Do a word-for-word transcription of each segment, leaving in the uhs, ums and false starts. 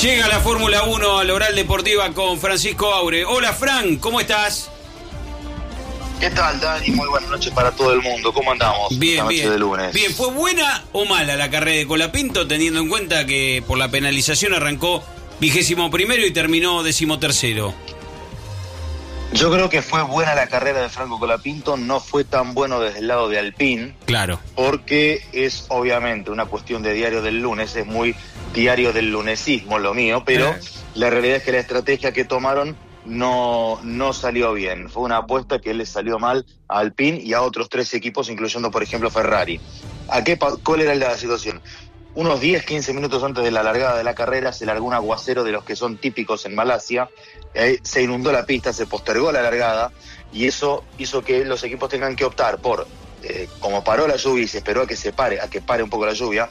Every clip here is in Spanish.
Llega la Fórmula uno al Oral Deportiva con Francisco Aure. Hola, Fran, ¿cómo estás? ¿Qué tal, Dani? Muy buenas noches para todo el mundo. ¿Cómo andamos? Bien, esta noche bien. de lunes. Bien, ¿fue buena o mala la carrera de Colapinto, teniendo en cuenta que por la penalización arrancó vigésimo primero y terminó decimotercero? Yo creo que fue buena la carrera de Franco Colapinto, no fue tan bueno desde el lado de Alpine. Claro. Porque es obviamente una cuestión de diario del lunes, es muy diario del lunesismo lo mío, pero eh. la realidad es que la estrategia que tomaron no, no salió bien. Fue una apuesta que le salió mal a Alpine y a otros tres equipos, incluyendo por ejemplo Ferrari. ¿A qué, ¿Cuál era la situación? Unos diez, quince minutos antes de la largada de la carrera se largó un aguacero de los que son típicos en Malasia, eh, se inundó la pista, se postergó la largada y eso hizo que los equipos tengan que optar por, eh, como paró la lluvia y se esperó a que se pare, a que pare un poco la lluvia,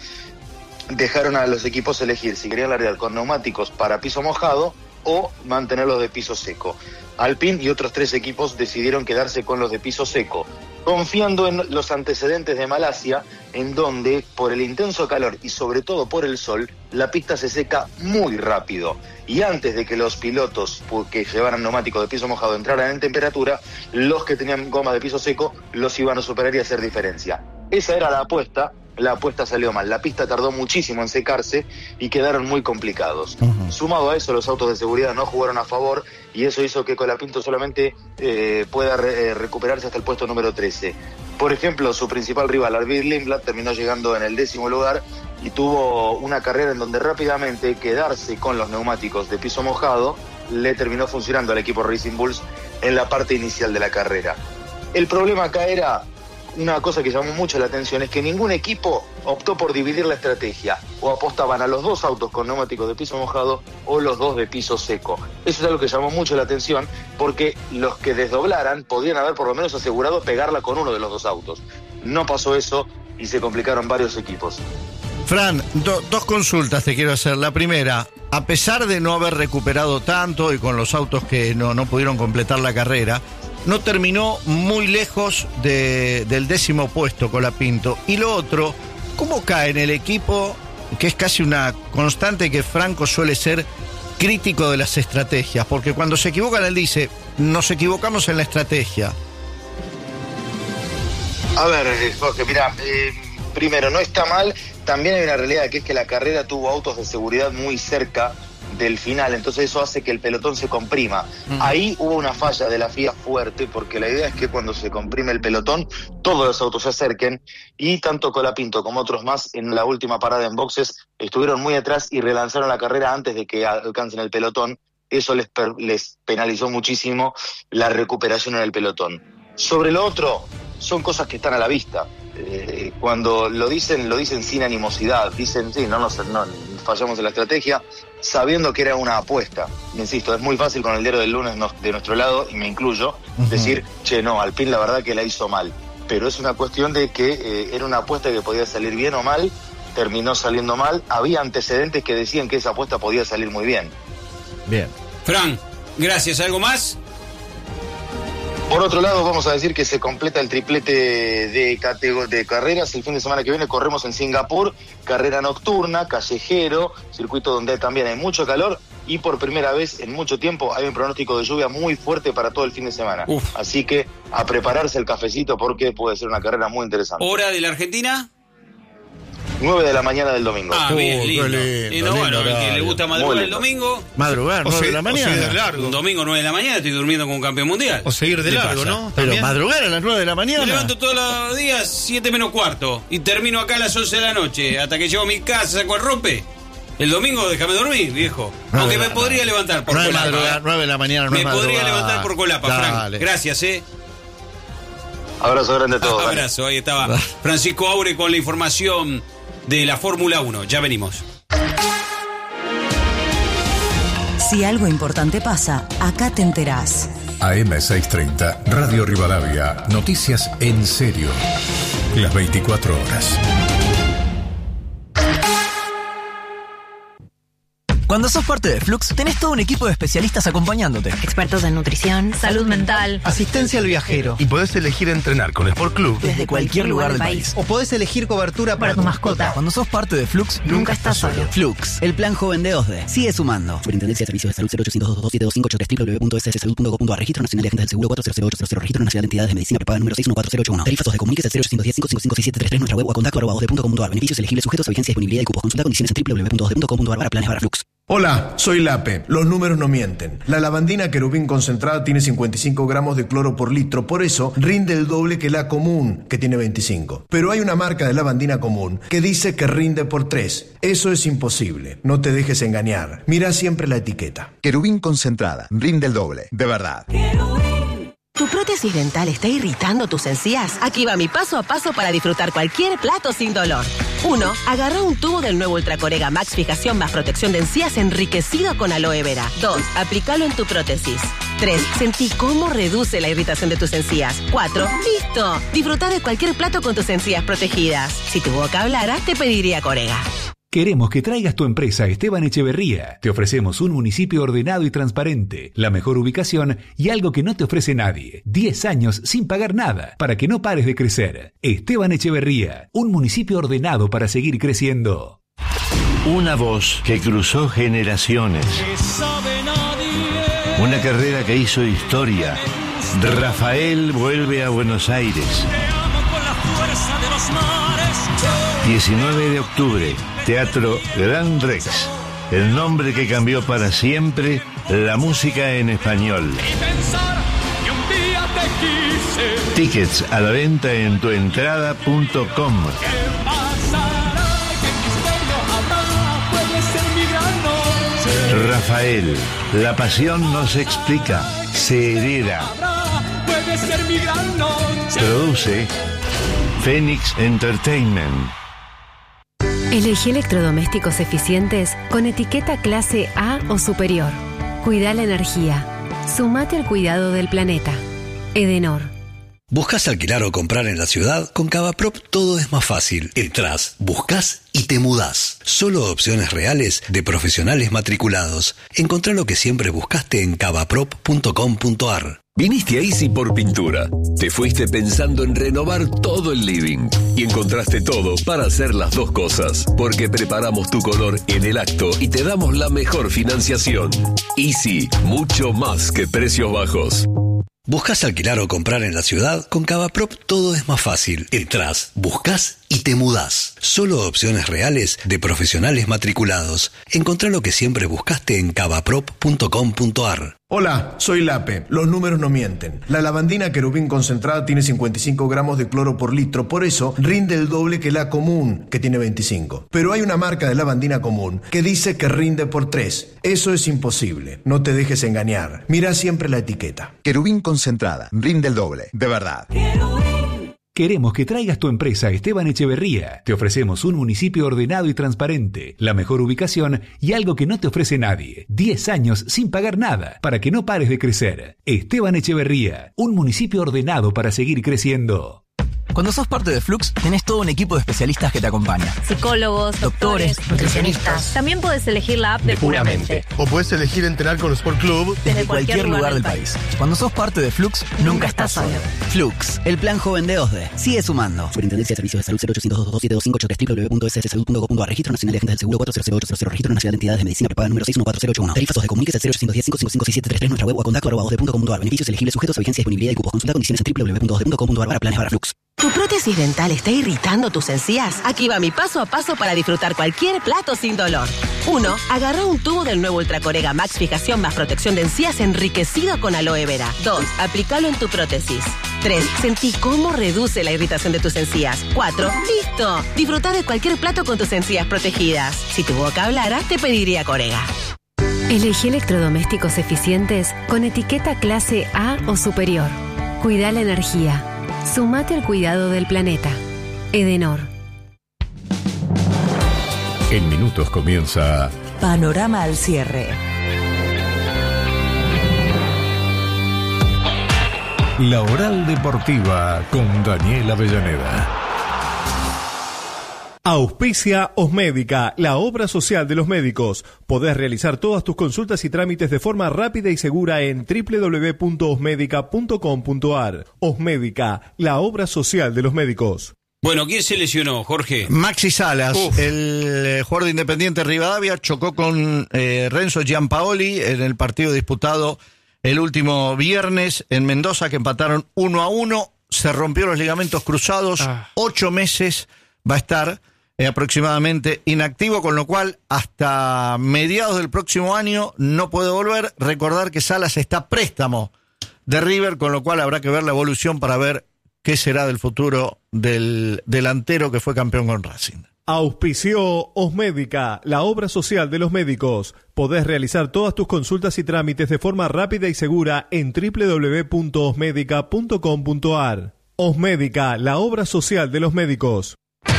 dejaron a los equipos elegir si querían largar con neumáticos para piso mojado o mantenerlos de piso seco. Alpine y otros tres equipos decidieron quedarse con los de piso seco, confiando en los antecedentes de Malasia, en donde por el intenso calor y sobre todo por el sol, la pista se seca muy rápido. Y antes de que los pilotos que llevaran neumáticos de piso mojado entraran en temperatura, los que tenían goma de piso seco los iban a superar y hacer diferencia. Esa era la apuesta. La apuesta salió mal, la pista tardó muchísimo en secarse y quedaron muy complicados. Uh-huh. Sumado a eso, los autos de seguridad no jugaron a favor y eso hizo que Colapinto solamente eh, pueda re- eh, recuperarse hasta el puesto número trece. Por ejemplo, su principal rival, Arvid Lindblad, terminó llegando en el décimo lugar y tuvo una carrera en donde rápidamente quedarse con los neumáticos de piso mojado le terminó funcionando al equipo Racing Bulls en la parte inicial de la carrera. El problema acá era... Una cosa que llamó mucho la atención es que ningún equipo optó por dividir la estrategia. O apostaban a los dos autos con neumáticos de piso mojado o los dos de piso seco. Eso es algo que llamó mucho la atención porque los que desdoblaran podían haber por lo menos asegurado pegarla con uno de los dos autos. No pasó eso y se complicaron varios equipos. Fran, do, dos consultas te quiero hacer. La primera, a pesar de no haber recuperado tanto y con los autos que no, no pudieron completar la carrera, no terminó muy lejos de, del décimo puesto Colapinto. Y lo otro, ¿cómo cae en el equipo, que es casi una constante que Franco suele ser crítico de las estrategias? Porque cuando se equivocan él dice, nos equivocamos en la estrategia. A ver, Jorge, mira, eh, primero, no está mal. También hay una realidad que es que la carrera tuvo autos de seguridad muy cerca del final, entonces eso hace que el pelotón se comprima. Uh-huh. Ahí hubo una falla de la F I A fuerte, porque la idea es que cuando se comprime el pelotón, todos los autos se acerquen, y tanto Colapinto como otros más en la última parada en boxes estuvieron muy atrás y relanzaron la carrera antes de que alcancen el pelotón. Eso les, per- les penalizó muchísimo la recuperación en el pelotón. Sobre lo otro, son cosas que están a la vista. Eh, cuando lo dicen, lo dicen sin animosidad, dicen, sí, no nos no, fallamos en la estrategia, sabiendo que era una apuesta. Insisto, es muy fácil con el diario del lunes no, de nuestro lado, y me incluyo, uh-huh. decir, che, no, Alpine la verdad que la hizo mal. Pero es una cuestión de que eh, era una apuesta que podía salir bien o mal, terminó saliendo mal. Había antecedentes que decían que esa apuesta podía salir muy bien. Bien. Fran, gracias. ¿Algo más? Por otro lado, vamos a decir que se completa el triplete de, categ- de carreras. El fin de semana que viene corremos en Singapur, carrera nocturna, callejero, circuito donde también hay mucho calor y por primera vez en mucho tiempo hay un pronóstico de lluvia muy fuerte para todo el fin de semana. Uf. Así que a prepararse el cafecito porque puede ser una carrera muy interesante. ¿Hora de la Argentina? nueve de la mañana del domingo. Ah, bien, uh, lindo. lindo, Y no, bueno, lindo el que le gusta madrugar el domingo. Madrugar, nueve de la mañana. De largo. Un domingo nueve de la mañana estoy durmiendo con un campeón mundial. O seguir de largo, pasa? ¿no? Pero ¿También? madrugar a las nueve de la mañana. Me levanto todos los días siete menos cuarto y termino acá a las once de la noche hasta que llego a mi casa, saco el rompe. El domingo déjame dormir, viejo. No, Aunque no, me no, podría no. levantar por no colapa. Madrugar, nueve de la mañana no me es podría madrugar. levantar por colapa, Dale. Frank. Gracias, eh. Abrazo grande a todos. Ah, abrazo, ahí estaba Francisco Aure con la información de la Fórmula uno. Ya venimos. Si algo importante pasa, acá te enterás. A M seiscientos treinta, Radio Rivadavia. Noticias en serio. Las veinticuatro horas. Cuando sos parte de Flux, tenés todo un equipo de especialistas acompañándote. Expertos en nutrición, salud mental, asistencia al viajero. Y podés elegir entrenar con Sport Club desde, desde cualquier, cualquier lugar del país. O podés elegir cobertura para, para tu mascota. Cuando sos parte de Flux, nunca, nunca estás solo. solo. Flux, el plan joven de OSDE. Sigue sumando. Superintendencia de Servicios de Salud cero ochocientos dos dos siete dos cinco ocho tres w w w punto s s salud punto gov punto a r. Registro Nacional de Agentes del Seguro cuatro cero cero ocho cero cero. Registro Nacional de Entidades de Medicina Prepaga número seis uno cuatro cero ocho uno. Tarifas de comuniques al cero ochocientos diez cinco cinco cinco seis siete tres tres. Nuestra web o a contacto arroba osde punto com punto a r. Beneficios elegibles sujetos a vigencia, disponibilidad y cupos. Consulta condiciones en w w w punto osde punto com punto a r para planes para Flux. Hola, soy Lape. Los números no mienten. La lavandina Querubín concentrada tiene cincuenta y cinco gramos de cloro por litro, por eso rinde el doble que la común, que tiene veinticinco. Pero hay una marca de lavandina común que dice que rinde por tres. Eso es imposible. No te dejes engañar. Mira siempre la etiqueta. Querubín concentrada, rinde el doble, de verdad. ¿Tu prótesis dental está irritando tus encías? Aquí va mi paso a paso para disfrutar cualquier plato sin dolor. uno. Agarra un tubo del nuevo Ultracorega Max Fijación más protección de encías enriquecido con aloe vera. dos. Aplícalo en tu prótesis. tres. Sentí cómo reduce la irritación de tus encías. cuatro. ¡Listo! Disfruta de cualquier plato con tus encías protegidas. Si tu boca hablara, te pediría Corega. Queremos que traigas tu empresa a Esteban Echeverría. Te ofrecemos un municipio ordenado y transparente, la mejor ubicación y algo que no te ofrece nadie. diez años sin pagar nada, para que no pares de crecer. Esteban Echeverría, un municipio ordenado para seguir creciendo. Una voz que cruzó generaciones. Una carrera que hizo historia. Rafael vuelve a Buenos Aires. diecinueve de octubre. Teatro Gran Rex, el nombre que cambió para siempre la música en español. Tickets a la venta en tuentrada punto com. Rafael, la pasión no se explica, se hereda. Produce Phoenix Entertainment. Elegí electrodomésticos eficientes con etiqueta clase A o superior. Cuida la energía. Sumate al cuidado del planeta. Edenor. ¿Buscas alquilar o comprar en la ciudad? Con Cavaprop todo es más fácil. Entrás, buscas y te mudás. Solo opciones reales de profesionales matriculados. Encontrá lo que siempre buscaste en cavaprop punto com punto a r. Viniste a Easy por pintura. Te fuiste pensando en renovar todo el living y encontraste todo para hacer las dos cosas, porque preparamos tu color en el acto y te damos la mejor financiación. Easy, mucho más que precios bajos. ¿Buscas alquilar o comprar en la ciudad? Con Cavaprop todo es más fácil. Entrás, buscas y te mudás. Solo opciones reales de profesionales matriculados. Encontrá lo que siempre buscaste en cavaprop punto com punto a r. Hola, soy Lape. Los números no mienten. La lavandina Querubín concentrada tiene cincuenta y cinco gramos de cloro por litro, por eso rinde el doble que la común, que tiene veinticinco. Pero hay una marca de lavandina común que dice que rinde por tres. Eso es imposible. No te dejes engañar. Mira siempre la etiqueta. Querubín concentrada, rinde el doble, de verdad. Queremos que traigas tu empresa a Esteban Echeverría. Te ofrecemos un municipio ordenado y transparente, la mejor ubicación y algo que no te ofrece nadie. diez años sin pagar nada, para que no pares de crecer. Esteban Echeverría, un municipio ordenado para seguir creciendo. Cuando sos parte de Flux, tenés todo un equipo de especialistas que te acompaña. Psicólogos, doctores, doctores nutricionistas. También puedes elegir la app de Puramente. O puedes elegir entrenar con Sport Club desde, desde cualquier, cualquier lugar, lugar del país. país. Cuando sos parte de Flux, nunca, nunca estás solo. Flux, el plan joven de OSDE. Sigue sumando. Superintendencia de Servicios de Salud cero ochocientos dos dos siete dos cinco ocho tres w w w punto s s salud punto gov punto a r. Registro Nacional de Agentes del Seguro cuatro cero cero ocho cero cero. Registro Nacional de Entidades de Medicina Prepaga número seis uno cuatro cero ocho uno. Tarifas de comuniques al cero ochocientos diez cinco cinco cinco seis siete tres tres. Nuestra web o a contacto arroba osde punto com punto a r. Beneficios elegibles sujetos a vigencia, disponibilidad y cupos. Consulta condiciones en w w w punto osde punto com punto a r para planes para Flux. ¿Tu prótesis dental está irritando tus encías? Aquí va mi paso a paso para disfrutar cualquier plato sin dolor. uno. Agarra un tubo del nuevo Ultracorega Max Fijación más protección de encías enriquecido con aloe vera. dos. Aplícalo en tu prótesis. tres. Sentí cómo reduce la irritación de tus encías. cuatro. ¡Listo! Disfruta de cualquier plato con tus encías protegidas. Si tu boca hablara, te pediría Corega. Elegí electrodomésticos eficientes con etiqueta clase A o superior. Cuida la energía. Sumate al cuidado del planeta. Edenor. En minutos comienza Panorama al cierre. La Oral Deportiva con Daniel Avellaneda. Auspicia Osmédica, la obra social de los médicos. Podés realizar todas tus consultas y trámites de forma rápida y segura en doble u doble u doble u punto osmédica punto com punto a r. Osmédica, la obra social de los médicos. Bueno, ¿quién se lesionó, Jorge? Maxi Salas, Uf. el eh, jugador de Independiente Rivadavia, chocó con eh, Renzo Giampaoli en el partido disputado el último viernes en Mendoza, que empataron uno a uno. Se rompió los ligamentos cruzados, ah. ocho meses va a estar eh, aproximadamente inactivo, con lo cual hasta mediados del próximo año no puede volver. Recordar que Salas está a préstamo de River, con lo cual habrá que ver la evolución para ver qué será del futuro del delantero que fue campeón con Racing. Auspició Osmédica, la obra social de los médicos. Podés realizar todas tus consultas y trámites de forma rápida y segura en doble u doble u doble u punto osmédica punto com punto a r. Osmédica, la obra social de los médicos.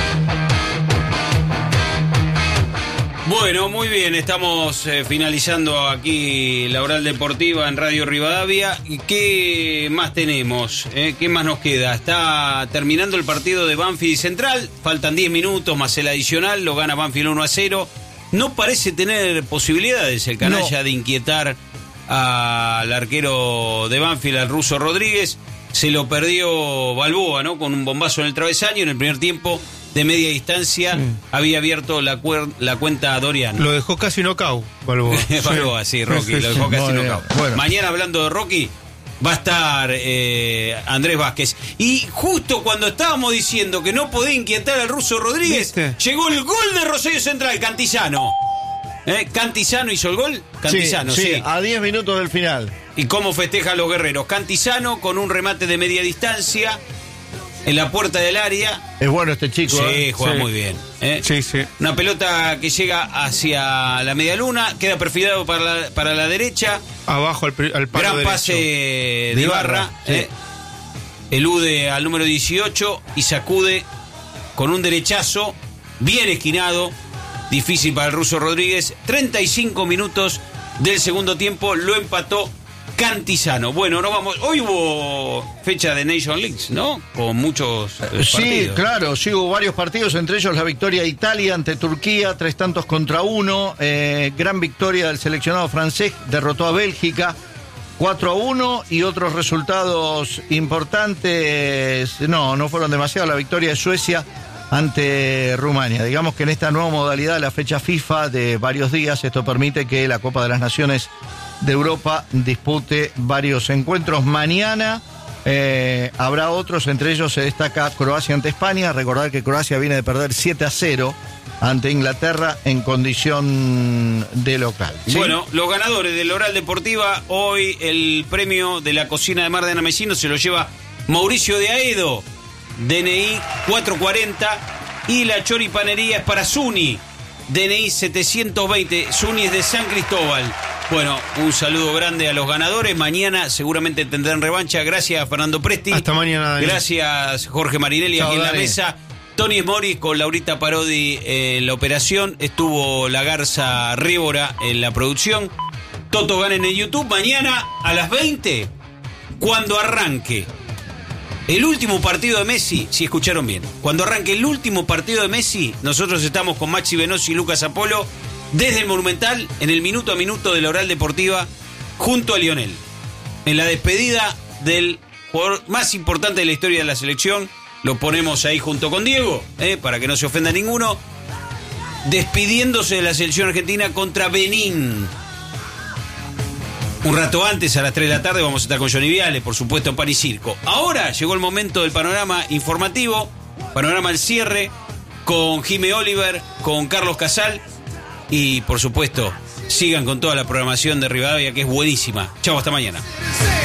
Bueno, muy bien, estamos eh, finalizando aquí la Oral Deportiva en Radio Rivadavia. ¿Qué más tenemos? Eh? ¿Qué más nos queda? Está terminando el partido de Banfield y Central, faltan diez minutos más el adicional, lo gana Banfield uno a cero. No parece tener posibilidades el canalla no. de inquietar al arquero de Banfield, al ruso Rodríguez. Se lo perdió Balboa, ¿no? Con un bombazo en el travesaño en el primer tiempo. De media distancia, mm. había abierto la, cuer- la cuenta a Dorian. Lo dejó casi knockout, Balboa. Balboa, sí, Rocky, sí, lo dejó casi bueno, knockout. Bueno. Mañana, hablando de Rocky, va a estar eh, Andrés Vázquez. Y justo cuando estábamos diciendo que no podía inquietar al ruso Rodríguez, ¿viste? Llegó el gol de Rosario Central, Cantizano. ¿Eh? Cantizano hizo el gol. Cantizano, sí, sí, sí. A diez minutos del final. ¿Y cómo festejan los guerreros? Cantizano con un remate de media distancia en la puerta del área. Es bueno este chico. Sí, ¿eh? juega sí. muy bien. ¿eh? Sí, sí. Una pelota que llega hacia la media luna, queda perfilado para la, para la derecha. Abajo al, al palo Gran derecho. pase de, de Ibarra. Ibarra, sí. ¿eh? Elude al número dieciocho y sacude con un derechazo bien esquinado. Difícil para el ruso Rodríguez. treinta y cinco minutos del segundo tiempo, lo empató Cantizano. Bueno, nos vamos. Hoy hubo fecha de Nation Leagues, ¿no? Con muchos eh, partidos. Sí, claro, sí hubo varios partidos, entre ellos la victoria de Italia ante Turquía, tres tantos contra uno. Eh, gran victoria del seleccionado francés, derrotó a Bélgica cuatro a uno, y otros resultados importantes, no, no fueron demasiado. La victoria de Suecia ante Rumania. Digamos que en esta nueva modalidad, la fecha FIFA de varios días, esto permite que la Copa de las Naciones de Europa dispute varios encuentros. Mañana eh, habrá otros, entre ellos se destaca Croacia ante España. Recordar que Croacia viene de perder siete a cero ante Inglaterra en condición de local, ¿sí? Bueno, los ganadores del Oral Deportiva, hoy el premio de la cocina de Mar de Anamesino se lo lleva Mauricio de Aedo, D N I cuatrocientos cuarenta, y la choripanería es para Zuni, D N I setecientos veinte. Zuni es de San Cristóbal. Bueno, un saludo grande a los ganadores. Mañana seguramente tendrán revancha. Gracias, Fernando Presti. Hasta mañana, Daniel. Gracias, Jorge Marinelli. Chao, aquí en la Dani. mesa. Tony Morris con Laurita Parodi en la operación. Estuvo la Garza Rébora en la producción. Toto Gana en el YouTube. Mañana a las veinte, cuando arranque el último partido de Messi, si escucharon bien, cuando arranque el último partido de Messi, nosotros estamos con Maxi Venosi y Lucas Apolo desde el Monumental, en el minuto a minuto de la Oral Deportiva, junto a Lionel, en la despedida del jugador más importante de la historia de la selección. Lo ponemos ahí junto con Diego, eh, para que no se ofenda ninguno, despidiéndose de la selección argentina contra Benín. Un rato antes, a las tres de la tarde, vamos a estar con Johnny Viale, por supuesto, en Paris Circo. Ahora llegó el momento del panorama informativo, panorama al cierre, con Jimé Oliver, con Carlos Casal, y por supuesto, sigan con toda la programación de Rivadavia, que es buenísima. Chau, hasta mañana.